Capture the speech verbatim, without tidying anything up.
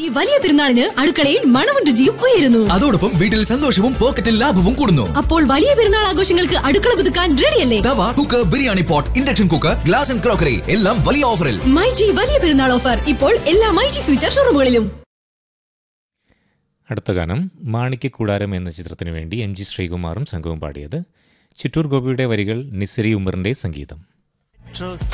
ഈ വലിയ പെരുന്നാളിന് അടുക്കളയിൽ മണവും രുചിയും ഉയരുന്നു. അതോടൊപ്പം വീട്ടിൽ സന്തോഷവും പോക്കറ്റിൽ ലാഭവും കൂടുന്നു. അപ്പോൾ വലിയ പെരുന്നാൾ ആഘോഷങ്ങൾക്ക് അടുക്കള പുതുക്കാൻ റെഡിയല്ലേ? തവ, cooker, biryani pot, induction cooker, glass and crockery എല്ലാം വലിയ ഓഫറിൽ. മൈജി വലിയ പെരുന്നാൾ ഓഫർ ഇപ്പോൾ എല്ലാ മൈജി ഫ്യൂച്ചർ ഷോറൂമുകളിലും. അടുത്ത ഗാനം മാണിക്യക്കൂടാരം എന്ന ചിത്രത്തിനു വേണ്ടി എം ജി ശ്രീകുമാറും സംഘവും പാടിയത്. ചിറ്റൂർ ഗോപിയുടെ വരികൾ, നിസരി ഉമറിന്റെ സംഗീതം.